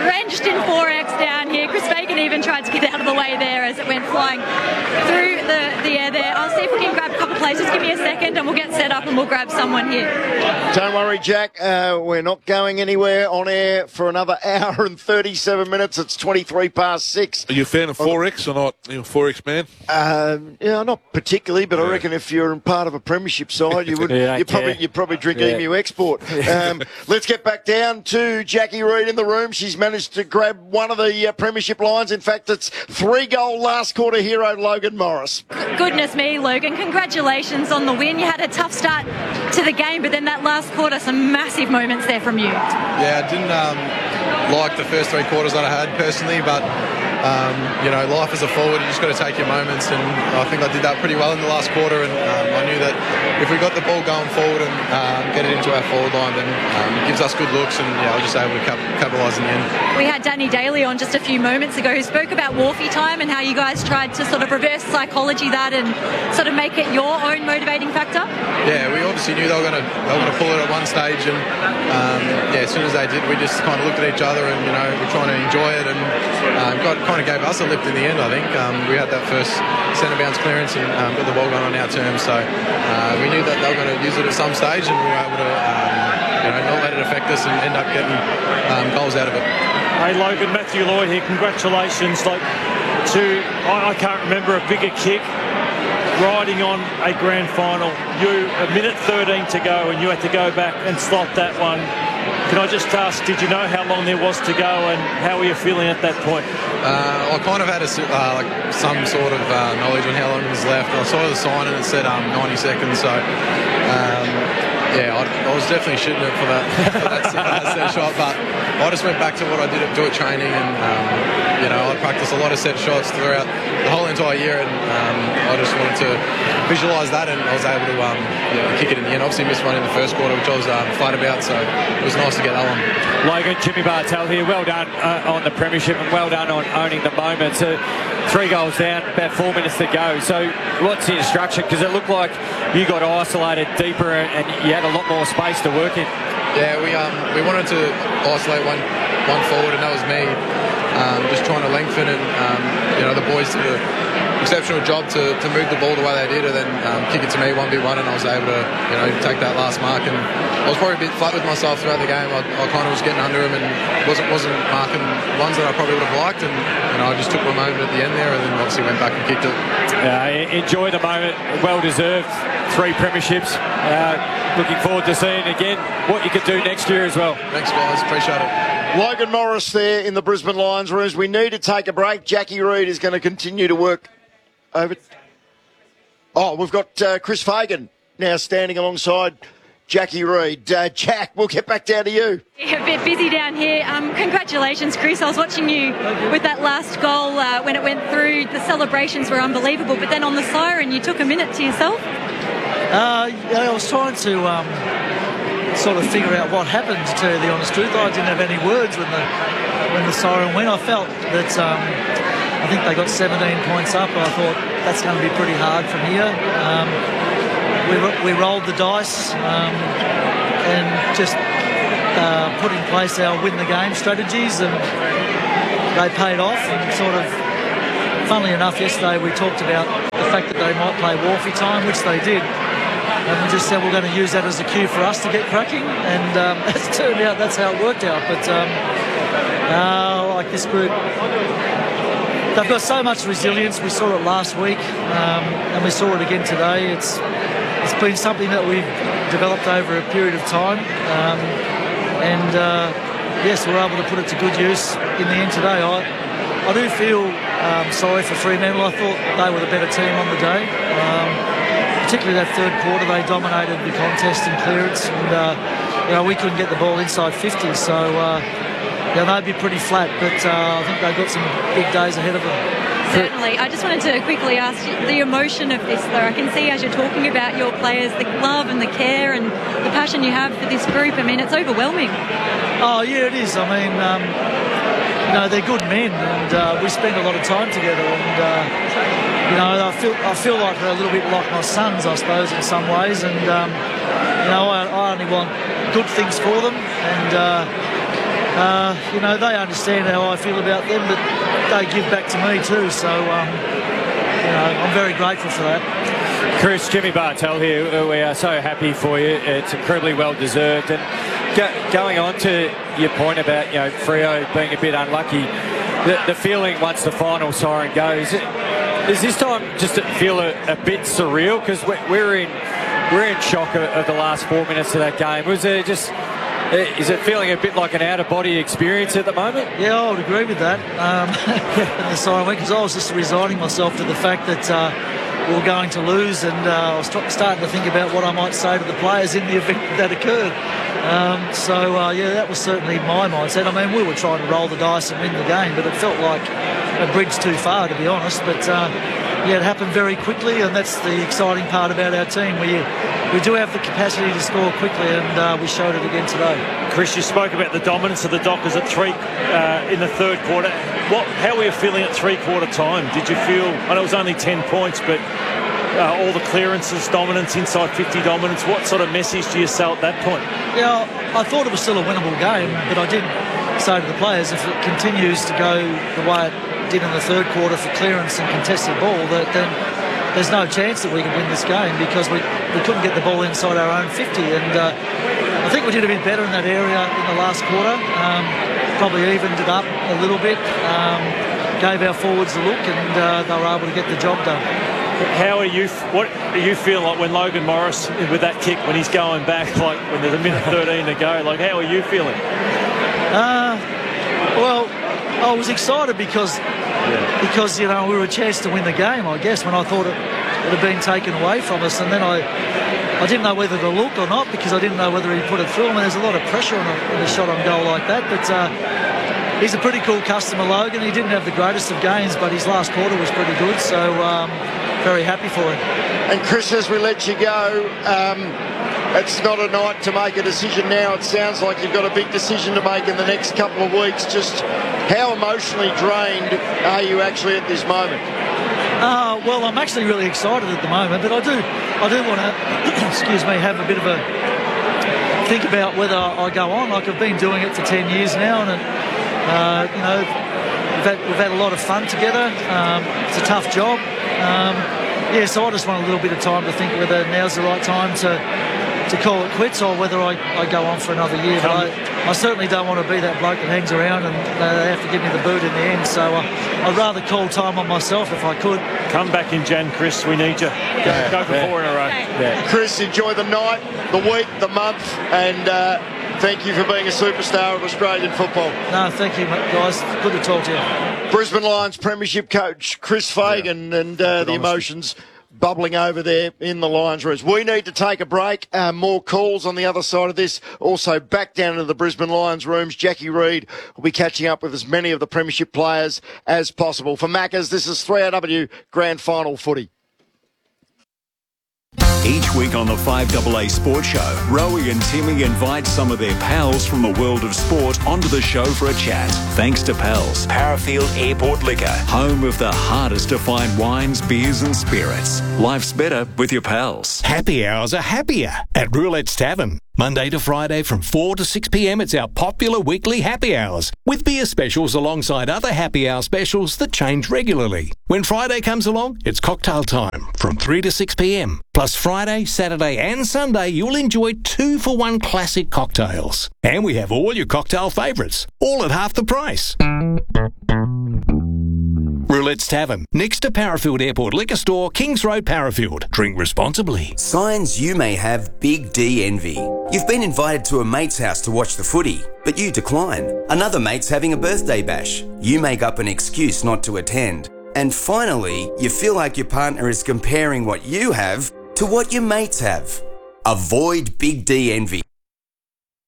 drenched in 4X down here. Chris Fagan even tried to get out of the way there as it went flying through the air there. I'll see if we can grab a couple of places. Give me a second and we'll get set up and we'll grab someone here. Don't worry, Jack. We're not going anywhere on air for another hour and 37 minutes. It's 23 past 6. Are you a fan of 4X or not? Are you a 4X man? Yeah, not particularly, but I reckon if you're part of a premiership side, you would. You'd probably drink Emu Export. Let's get back down to Jackie Reid in the room. She's managed to grab one of the premiership lines. In fact, it's 3-goal last quarter hero Logan Morris. Goodness me, Logan. Congratulations on the win. You had a tough start to the game, but then that last quarter, some massive moments there from you. Yeah, I didn't like the first 3 quarters that I had personally, but life as a forward, you just got to take your moments, and I think I did that pretty well in the last quarter, and I knew that if we got the ball going forward and get it into our forward line, then it gives us good looks, and I was just able to capitalise in the end. We had Danny Daly on just a few moments ago who spoke about Wharfie time and how you guys tried to sort of reverse psychology that and sort of make it your own motivating factor. Yeah, we obviously knew they were going to pull it at one stage, and as soon as they did, we just kind of looked at each other and we're trying to enjoy it, and kind of gave us a lift in the end. I think we had that first centre bounce clearance and got the ball going on our terms, so we knew that they were going to use it at some stage, and we were able to not let it affect us and end up getting goals out of it. Hey Logan, Matthew Lloyd here. Congratulations. I can't remember a bigger kick riding on a grand final. You, a minute 13 to go, and you had to go back and slot that one. Can I just ask, did you know how long there was to go, and how were you feeling at that point? I kind of had some sort of knowledge on how long was left. I saw the sign and it said 90 seconds, so I was definitely shooting it for that set shot, but I just went back to what I did at training, and I practiced a lot of set shots throughout the whole entire year, and I just wanted to visualise that, and I was able to kick it in the end. Obviously missed one in the first quarter, which I was flat about, so it was nice to get that one. Logan, Jimmy Bartel here. Well done on the premiership, and well done on owning the moment. So 3 goals down, about 4 minutes to go. So what's the instruction? Because it looked like you got isolated deeper and you had a lot more space to work in. Yeah, we wanted to isolate one forward, and that was me. Just trying to lengthen, and the boys did an exceptional job to move the ball the way they did, and then kick it to me 1v1, and I was able to take that last mark. And I was probably a bit flat with myself throughout the game. I kind of was getting under him and wasn't marking ones that I probably would have liked, and I just took my moment at the end there, and then obviously went back and kicked it. Enjoy the moment, well deserved. 3 premierships. Looking forward to seeing again what you could do next year as well. Thanks, guys. Appreciate it. Logan Morris there in the Brisbane Lions rooms. We need to take a break. Jackie Reid is going to continue to work over. Oh, we've got Chris Fagan now standing alongside Jackie Reid. Jack, we'll get back down to you. Yeah, a bit busy down here. Congratulations, Chris. I was watching you with that last goal when it went through. The celebrations were unbelievable, but then on the siren, you took a minute to yourself. I was trying to sort of figure out what happened, to tell you the honest truth. I didn't have any words when the siren went. I felt that I think they got 17 points up, and I thought that's going to be pretty hard from here. We rolled the dice and just put in place our win the game strategies, and they paid off. And sort of, funnily enough, yesterday we talked about the fact that they might play Wharfie time, which they did. And we just said we're going to use that as a cue for us to get cracking, and as it turned out, that's how it worked out. But like this group, they've got so much resilience. We saw it last week, and we saw it again today. It's been something that we've developed over a period of time, and yes, we're able to put it to good use in the end today. I do feel sorry for Fremantle. I thought they were the better team on the day. Particularly that third quarter, they dominated the contest in clearance, and we couldn't get the ball inside 50, so they'd be pretty flat, but I think they've got some big days ahead of them. Certainly. I just wanted to quickly ask you the emotion of this, though. I can see as you're talking about your players, the love and the care and the passion you have for this group. I mean, it's overwhelming. Oh, yeah, it is. I mean, they're good men, and we spend a lot of time together, and I feel like they're a little bit like my sons, I suppose, in some ways, and I only want good things for them, and they understand how I feel about them, but they give back to me too. So, I'm very grateful for that. Chris, Jimmy Bartel here. We are so happy for you. It's incredibly well deserved. And going on to your point about Freo being a bit unlucky, the feeling once the final siren goes, does this time just feel a bit surreal? Because we're in shock of the last 4 minutes of that game. Was there just? Is it feeling a bit like an out-of-body experience at the moment? Yeah, I would agree with that. And the siren went, because I was just resigning myself to the fact that we were going to lose, and I was starting to think about what I might say to the players in the event that occurred. That was certainly my mindset. I mean, we were trying to roll the dice and win the game, but it felt like a bridge too far, to be honest. But it happened very quickly, and that's the exciting part about our team. We do have the capacity to score quickly, and we showed it again today. Chris, you spoke about the dominance of the Dockers at in the third quarter. How were you feeling at three-quarter time? Did you feel, I know it was only 10 points, but all the clearances, dominance, inside 50 dominance, what sort of message do you sell at that point? Yeah, I thought it was still a winnable game, but I did say to the players, if it continues to go the way it did in the third quarter for clearance and contested ball, then there's no chance that we could win this game, because we couldn't get the ball inside our own 50. And I think we did a bit better in that area in the last quarter. Probably evened it up a little bit, gave our forwards a look, and they were able to get the job done. What do you feel like when Logan Morris, with that kick, when he's going back, like when there's a minute 13 to go, like how are you feeling? Well, I was excited because we were a chance to win the game, I guess, when I thought it had been taken away from us. And then I didn't know whether to look or not, because I didn't know whether he put it through. I mean, there's a lot of pressure on a shot on goal like that, but he's a pretty cool customer, Logan. He didn't have the greatest of games, but his last quarter was pretty good, so very happy for him. And Chris, as we let you go, it's not a night to make a decision now. It sounds like you've got a big decision to make in the next couple of weeks. Just how emotionally drained are you actually at this moment? Well, I'm actually really excited at the moment, but I do want to, have a bit of a think about whether I go on. Like, I've been doing it for 10 years now, and we've had a lot of fun together. It's a tough job. So I just want a little bit of time to think whether now's the right time to call it quits, or whether I go on for another year. But I certainly don't want to be that bloke that hangs around and they have to give me the boot in the end. So I'd rather call time on myself if I could. Come back in Jan, Chris. We need you. Go for 4 in a row. Yeah. Chris, enjoy the night, the week, the month, and thank you for being a superstar of Australian football. No, thank you, guys. Good to talk to you. Brisbane Lions Premiership coach Chris Fagan, and the emotions bubbling over there in the Lions rooms. We need to take a break. More calls on the other side of this. Also, back down into the Brisbane Lions rooms, Jackie Reid will be catching up with as many of the Premiership players as possible. For Maccas, this is 3AW Grand Final footy. Each week on the 5AA Sports Show, Rowie and Timmy invite some of their pals from the world of sport onto the show for a chat. Thanks to Pals, Parafield Airport Liquor, home of the hardest to find wines, beers and spirits. Life's better with your pals. Happy hours are happier at Roulette's Tavern. Monday to Friday from 4 to 6 p.m, it's our popular weekly happy hours, with beer specials alongside other happy hour specials that change regularly. When Friday comes along, it's cocktail time from 3 to 6 p.m. Plus Friday, Saturday and Sunday, you'll enjoy 2-for-1 classic cocktails. And we have all your cocktail favourites, all at half the price. Roulette's Tavern, next to Parafield Airport Liquor Store, Kings Road, Parafield. Drink responsibly. Signs you may have Big D envy. You've been invited to a mate's house to watch the footy, but you decline. Another mate's having a birthday bash. You make up an excuse not to attend. And finally, you feel like your partner is comparing what you have to what your mates have. Avoid Big D envy.